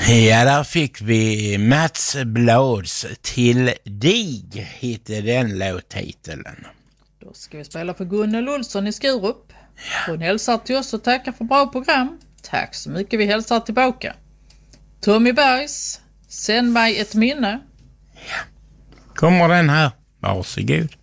Ja, där fick vi Mats Blads Till dig, heter den låttiteln. Då ska vi spela för Gunnel Olsson i Skurup. Hon hälsar till oss och tackar för bra program. Tack så mycket, vi hälsar tillbaka. Tommy Bergs, Sänd mig ett minne. Ja, kommer den här. Varsågod.